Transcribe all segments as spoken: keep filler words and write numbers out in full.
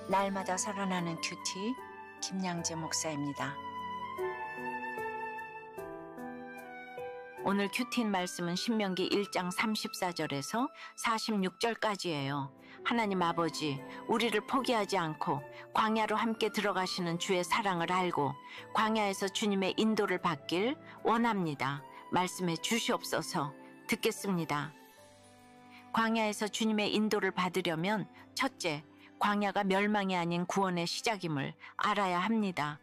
날마다 살아나는 큐티 김양재 목사입니다. 오늘 큐티인 말씀은 신명기 일 장 삼십사 절에서 사십육 절까지예요. 하나님 아버지, 우리를 포기하지 않고 광야로 함께 들어가시는 주의 사랑을 알고 광야에서 주님의 인도를 받길 원합니다. 말씀해 주시옵소서. 듣겠습니다. 광야에서 주님의 인도를 받으려면 첫째, 광야가 멸망이 아닌 구원의 시작임을 알아야 합니다.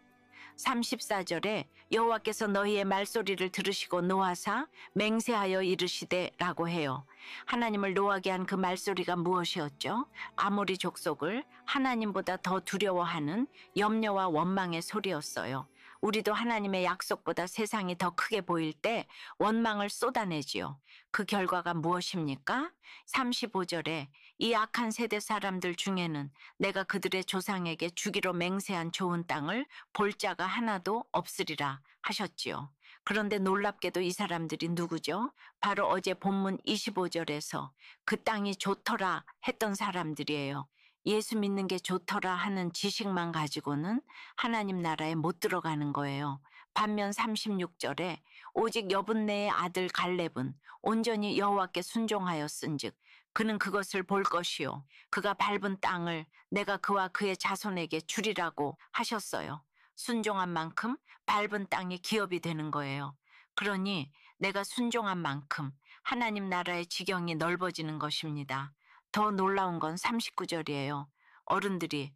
삼십사 절에 여호와께서 너희의 말소리를 들으시고 노하사 맹세하여 이르시되 라고 해요. 하나님을 노하게 한 그 말소리가 무엇이었죠? 아모리 족속을 하나님보다 더 두려워하는 염려와 원망의 소리였어요. 우리도 하나님의 약속보다 세상이 더 크게 보일 때 원망을 쏟아내지요. 그 결과가 무엇입니까? 삼십오 절에 이 악한 세대 사람들 중에는 내가 그들의 조상에게 주기로 맹세한 좋은 땅을 볼 자가 하나도 없으리라 하셨지요. 그런데 놀랍게도 이 사람들이 누구죠? 바로 어제 본문 이십오 절에서 그 땅이 좋더라 했던 사람들이에요. 예수 믿는 게 좋더라 하는 지식만 가지고는 하나님 나라에 못 들어가는 거예요. 반면 삼십육 절에 오직 여분네의 아들 갈렙은 온전히 여호와께 순종하였은즉 그는 그것을 볼 것이요 그가 밟은 땅을 내가 그와 그의 자손에게 주리라고 하셨어요. 순종한 만큼 밟은 땅이 기업이 되는 거예요. 그러니 내가 순종한 만큼 하나님 나라의 지경이 넓어지는 것입니다. 더 놀라운 건 삼십구 절이에요. 어른들이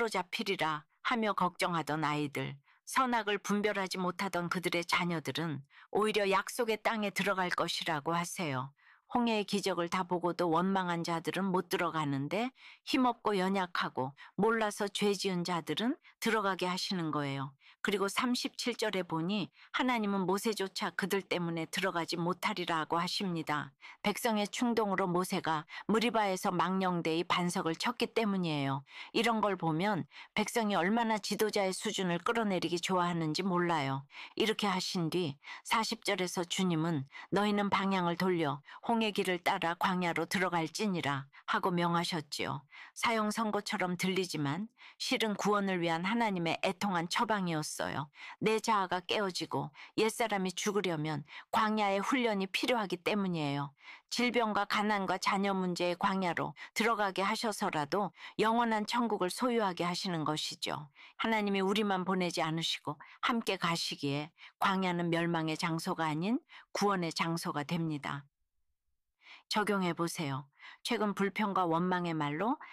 사로잡히리라 하며 걱정하던 아이들, 선악을 분별하지 못하던 그들의 자녀들은 오히려 약속의 땅에 들어갈 것이라고 하세요. 홍해의 기적을 다 보고도 원망한 자들은 못 들어가는데 힘없고 연약하고 몰라서 죄 지은 자들은 들어가게 하시는 거예요. 그리고 삼십칠 절에 보니 하나님은 모세조차 그들 때문에 들어가지 못하리라고 하십니다. 백성의 충동으로 모세가 무리바에서 망령되이 반석을 쳤기 때문이에요. 이런 걸 보면 백성이 얼마나 지도자의 수준을 끌어내리기 좋아하는지 몰라요. 이렇게 하신 뒤 사십 절에서 주님은 너희는 방향을 돌려 홍해 길을 따라 광야로 들어갈지니라 하고 명하셨지요. 사형 선고처럼 들리지만 실은 구원을 위한 하나님의 애통한 처방이었어요. 내 자아가 깨어지고 옛사람이 죽으려면 광야의 훈련이 필요하기 때문이에요. 질병과 가난과 자녀 문제의 광야로 들어가게 하셔서라도 영원한 천국을 소유하게 하시는 것이죠. 하나님이 우리만 보내지 않으시고 함께 가시기에 광야는 멸망의 장소가 아닌 구원의 장소가 됩니다. 적용해 보세요. 최근 불평과 원망의 말로